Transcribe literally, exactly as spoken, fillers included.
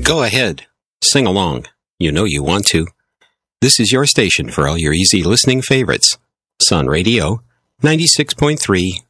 Go ahead. Sing along. You know you want to. This is your station for all your easy listening favorites. Sun Radio, ninety-six point three